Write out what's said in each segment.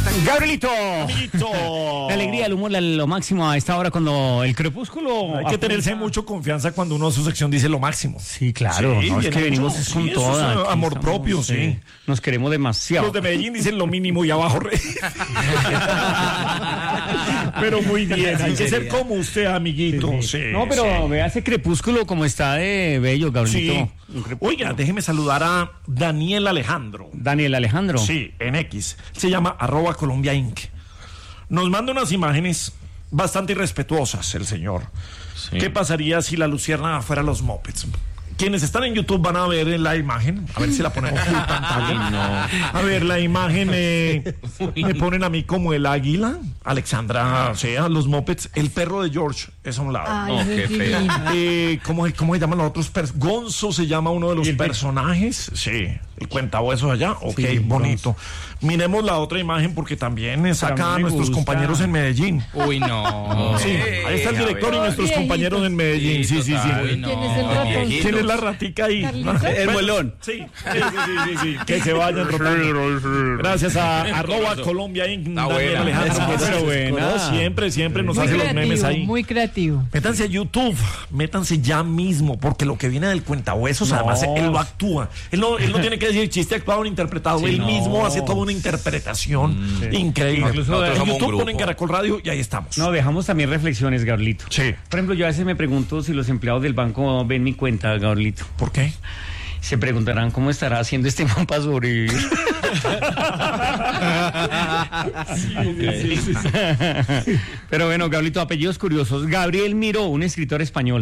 Gabrielito. La alegría, el humor, lo máximo a esta hora cuando el crepúsculo. Hay que tenerse mucho confianza cuando uno a su sección dice lo máximo. Sí, claro. Sí, no, es que venimos sí, con eso toda. es amor Estamos, propio, sí. Nos queremos demasiado. Los de Medellín dicen lo mínimo y abajo rey. Pero muy bien, hay que ser como usted, amiguito. Sí, no, pero vea ese crepúsculo como está de bello, Gabrielito. Sí. Oiga, déjeme saludar a Daniel Alejandro. Daniel Alejandro. Sí, en X. Se llama @ColombiaInc. Nos manda unas imágenes bastante irrespetuosas el señor. Sí. ¿Qué pasaría si la luciérnaga fuera los mopeds? Quienes están en YouTube van a ver la imagen. A ver si la ponemos en pantalla. No. A ver, la imagen me ponen a mí como el águila. Alexandra, o sea, los mopeds. El perro de George es a un lado. Ay, no, qué feo. ¿Cómo se llaman los otros? Gonzo se llama uno de los personajes. Sí, el cuentahuesos allá. Ok, sí, bonito. Miremos la otra imagen porque también saca a nuestros compañeros en Medellín. Uy, no. Sí, ahí está el director y nuestros compañeros en Medellín. Sí. Uy, no. ¿Quién es el ratón? ¿Quién es la ratica ahí? El muelón. Sí. Que se vayan rotando. Gracias a @ColombiaInc. Daniel Alejandro. Pero buena. Siempre nos Muy hace creativo, los memes ahí. muy creativo. Métanse a YouTube, métanse ya mismo, porque lo que viene del cuentahuesos, además, él lo actúa. Él no tiene que decir chiste actuado o interpretado, él mismo hace toda una interpretación increíble. Incluso en YouTube ponen Caracol Radio y ahí estamos. No, dejamos también reflexiones, Gabrielito. Sí. Por ejemplo, yo a veces me pregunto si los empleados del banco ven mi cuenta, Gabrielito. ¿Por qué? Se preguntarán cómo estará haciendo este man para sobrevivir. Sí. Pero bueno, Gabrielito, apellidos curiosos. Gabriel Miró, un escritor español.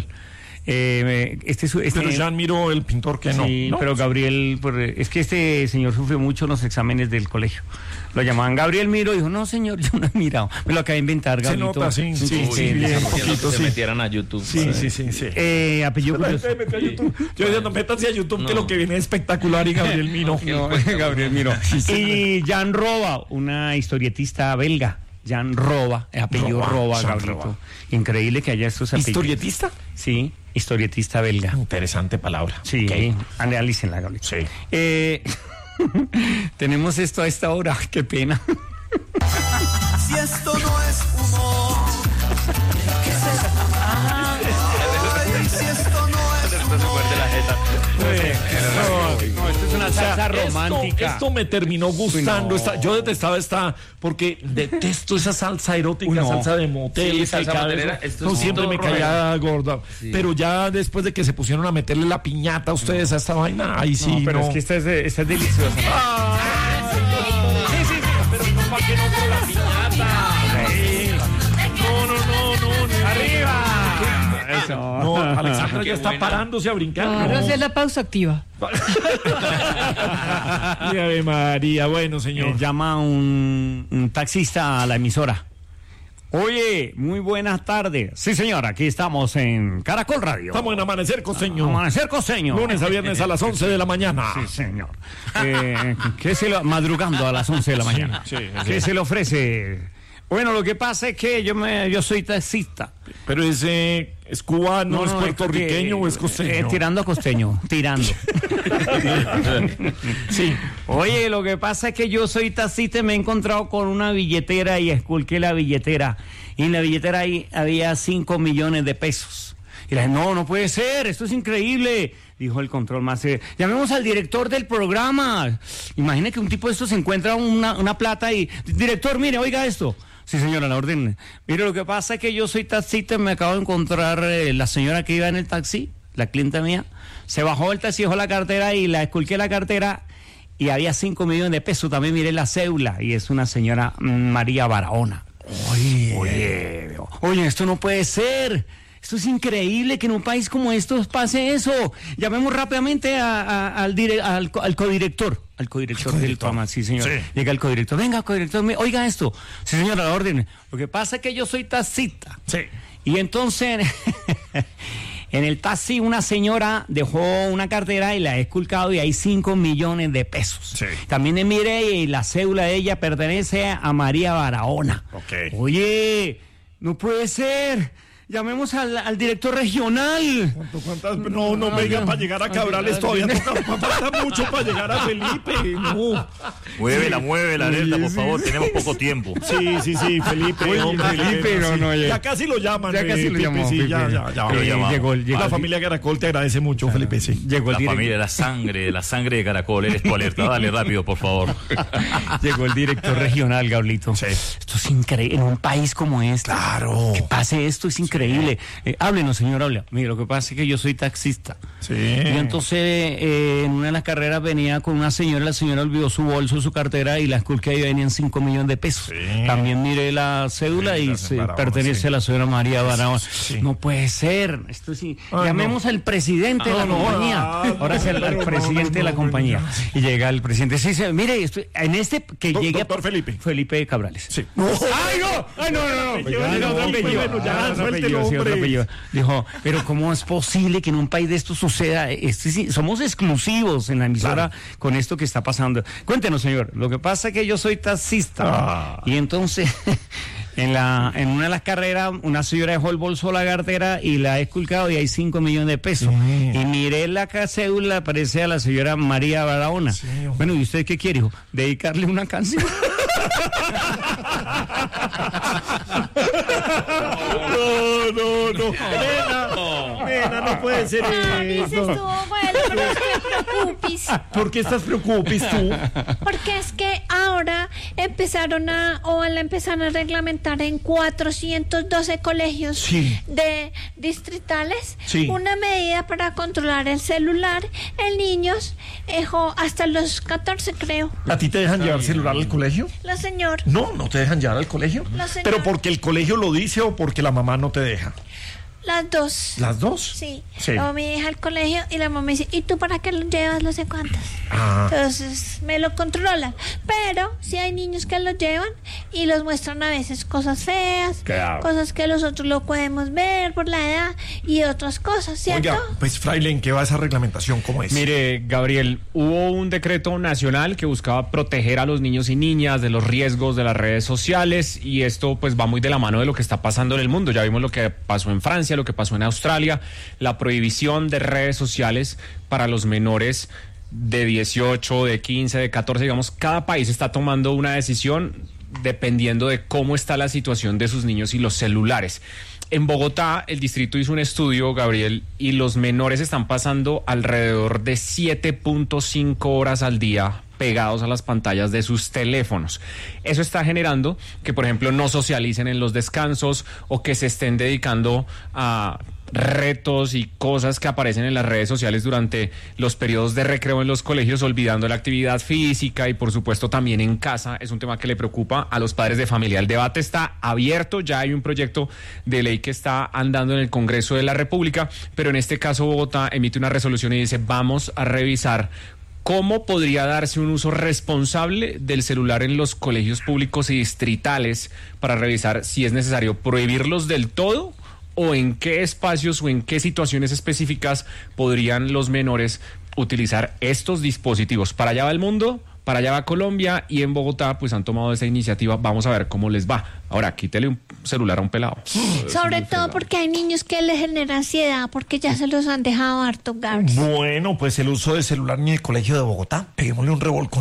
Pero ya admiro el pintor que sí, no. Pero Gabriel, es que este señor sufrió mucho en los exámenes del colegio. Lo llamaban Gabriel Miro y dijo, no señor, yo no he mirado. Me lo acabé de inventar, Gabrielito. Se nota, sí. Bien, poquito, se metieran a YouTube. Sí. Apellido curioso. Yo diciendo, métanse a YouTube que lo que viene es espectacular y Gabriel Miro. Gabriel Miro. Y Jan Roba, una historietista belga. Jan Roba, apellido Roba, Gabrielito. Increíble que haya estos apellidos. ¿Historietista? Sí, historietista belga. Interesante palabra. Sí, okay. Analícenla, Gabrielito. Sí. Tenemos esto a esta hora, qué pena. Si esto no es humor, ¿qué es esto? Si esto no es humor. No, esto es una salsa romántica. Esto me terminó gustando. Yo detestaba esta, porque detesto esa salsa erótica, salsa de motel. Sí, salsa motelera. No, siempre me caía gorda. Sí. Pero ya después de que se pusieron a meterle la piñata a ustedes a esta vaina, ahí sí. No, pero es que esta es deliciosa. Sí. Pero no, ¿para qué no con la piñata? Sí. No. ¡Arriba! Eso. No, Alexandra ya está parándose a brincar. Claro, esa es la pausa activa. Ave María, bueno, señor. Llama un taxista a la emisora. Oye, muy buenas tardes. Sí, señor, aquí estamos en Caracol Radio. Estamos en Amanecer Costeño. Amanecer Costeño. Lunes a viernes a las 11 de la mañana. Sí, señor. Madrugando a las 11 de la mañana. Sí. ¿Qué se le ofrece? Bueno, lo que pasa es que yo soy taxista. Pero es cubano, es puertorriqueño o es costeño. Tirando a costeño, tirando. Sí. Oye, lo que pasa es que yo soy taxista y me he encontrado con una billetera y esculqué la billetera. Y en la billetera ahí había 5 millones de pesos. Y le dije, no puede ser, esto es increíble. Dijo el control más. Llamemos al director del programa. Imagine que un tipo de estos se encuentra una plata y... Director, mire, oiga esto. Sí, señora, la orden. Mire, lo que pasa es que yo soy taxista y me acabo de encontrar la señora que iba en el taxi, la clienta mía. Se bajó del taxi, dejó la cartera y la esculqué la cartera y había 5 millones de pesos. También miré la cédula y es una señora María Barahona. Oye, esto no puede ser. Esto es increíble que en un país como estos pase eso. Llamemos rápidamente al codirector. Al codirector del programa, sí, señor. Sí. Llega el codirector. Venga, codirector, oiga esto. Sí, señora, la orden. Lo que pasa es que yo soy taxista. Sí. Y entonces, en el taxi, una señora dejó una cartera y la he esculcado y hay 5 millones de pesos. Sí. También miré y la cédula de ella pertenece a María Barahona. Ok. Oye, no puede ser. Llamemos al director regional. No, venga, para llegar a Cabrales todavía falta mucho para llegar a Felipe. No. Mueve la alerta, por favor, tenemos poco tiempo. Sí, Felipe. Felipe, ya casi lo llaman. Ya casi lo llamó. Sí, ya. Llegó La familia Caracol te agradece mucho, Felipe, sí. Llegó La familia, la sangre de Caracol, eres tu alerta. Dale rápido, por favor. Llegó el director regional, Gablito. Sí. Esto es increíble. En un país como este. Claro. Que pase esto es increíble. Háblenos, señor, habla. Mire, lo que pasa es que yo soy taxista. Sí. Y entonces, en una de las carreras venía con una señora, la señora olvidó su bolso, su cartera, y la esculca ahí venían 5 millones de pesos. Sí. También miré la cédula y se Barahona, pertenece a la señora María Barahona. Sí. No puede ser. Esto sí. Llamemos al presidente de la compañía. Ahora es al presidente de la compañía. Y llega el presidente. Sí, mire, en este que llegue. Doctor Felipe. Felipe Cabrales. Sí. ¡Ay, no! ¡Ay, no! Otro apellido. Dijo, pero ¿cómo es posible que en un país de esto suceda? Somos exclusivos en la emisora con esto que está pasando. Cuéntenos, señor. Lo que pasa es que yo soy taxista. Y entonces, en una de las carreras, una señora dejó el bolso, la cartera, y la he esculcado y hay 5 millones de pesos. Y miré la cédula, parece a la señora María Barahona. Bueno, ¿y usted qué quiere, hijo? ¿Dedicarle una canción? No. Nena, no puede ser eso. ¿Por qué estás preocupada tú? Porque es que ahora empezaron a reglamentar en 412 colegios de distritales una medida para controlar el celular en niños hasta los 14, creo. ¿A ti te dejan llevar celular al colegio? La señor. No te dejan llevar al colegio. ¿Pero porque el colegio lo dice o porque la mamá no te deja? Las dos. ¿Las dos? Sí. Luego mi hija al colegio y la mamá dice, ¿y tú para qué lo llevas? No sé cuántas. Entonces me lo controlan. Pero sí hay niños que lo llevan y los muestran a veces cosas feas, cosas que nosotros lo podemos ver por la edad y otras cosas, ¿cierto? Oiga, pues fraile, ¿en qué va esa reglamentación? ¿Cómo es? Mire, Gabriel, hubo un decreto nacional que buscaba proteger a los niños y niñas de los riesgos de las redes sociales, y esto pues va muy de la mano de lo que está pasando en el mundo. Ya vimos lo que pasó en Francia, lo que pasó en Australia, la prohibición de redes sociales para los menores de 18, de 15, de 14, digamos, cada país está tomando una decisión dependiendo de cómo está la situación de sus niños y los celulares. En Bogotá, el distrito hizo un estudio, Gabriel, y los menores están pasando alrededor de 7.5 horas al día pegados a las pantallas de sus teléfonos. Eso está generando que, por ejemplo, no socialicen en los descansos o que se estén dedicando a retos y cosas que aparecen en las redes sociales durante los periodos de recreo en los colegios, olvidando la actividad física y por supuesto también en casa. Es un tema que le preocupa a los padres de familia. El debate está abierto, ya hay un proyecto de ley que está andando en el Congreso de la República, pero en este caso Bogotá emite una resolución y dice: vamos a revisar ¿cómo podría darse un uso responsable del celular en los colegios públicos y distritales para revisar si es necesario prohibirlos del todo o en qué espacios o en qué situaciones específicas podrían los menores utilizar estos dispositivos? Para allá va el mundo, para allá va Colombia, y en Bogotá pues han tomado esa iniciativa. Vamos a ver cómo les va. Ahora, quítele un celular a un pelado. Sobre todo porque hay niños que les genera ansiedad porque ya se los han dejado harto, Gabs. Bueno, pues el uso de celular en el colegio de Bogotá, peguémosle un revolcón.